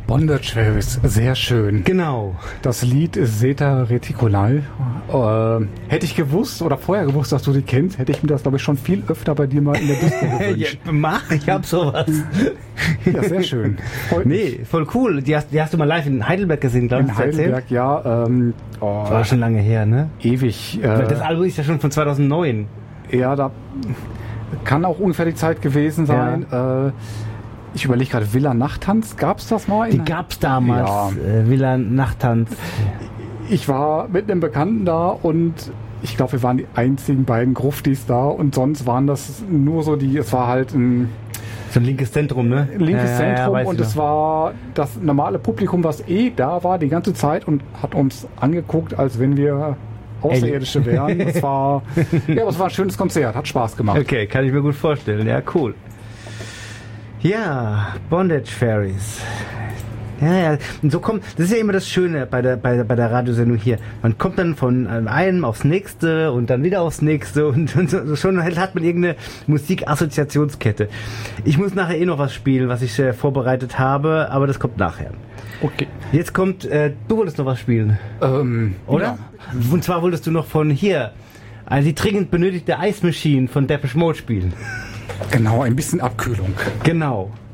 Bondage Ferries, sehr schön. Genau. Das Lied ist Zeta Reticuli. Hätte ich gewusst oder vorher gewusst, dass du die kennst, hätte ich mir das, glaube ich, schon viel öfter bei dir mal in der Disco gewünscht. Ich hab sowas. Ja, sehr schön. Voll cool. Die hast du mal live in Heidelberg gesehen, glaube ich. In Heidelberg, ja. War schon lange her, ne? Ewig. Das Album ist ja schon von 2009. Ja, da kann auch ungefähr die Zeit gewesen sein. Ja. Ich überlege gerade, Villa Nachttanz, gab es das mal? Die gab es damals, ja. Villa Nachttanz. Ich war mit einem Bekannten da und ich glaube, wir waren die einzigen beiden Gruftis da und sonst waren das nur so es war halt so ein linkes Zentrum, ne? Linkes Zentrum und es war das normale Publikum, was da war die ganze Zeit und hat uns angeguckt, als wenn wir Außerirdische wären. Es war ein schönes Konzert, hat Spaß gemacht. Okay, kann ich mir gut vorstellen, ja, cool. Ja, Bondage Ferries. Ja, und so kommt, das ist ja immer das Schöne bei der Radiosendung hier. Man kommt dann von einem aufs nächste und dann wieder aufs nächste und so schon hat man irgendeine Musikassoziationskette. Ich muss nachher noch was spielen, was ich vorbereitet habe, aber das kommt nachher. Okay. Jetzt kommt, du wolltest noch was spielen. Oder? Ja. Und zwar wolltest du noch von hier, also die dringend benötigte Ice Machine von Depeche Mode spielen. Genau, ein bisschen Abkühlung. Genau.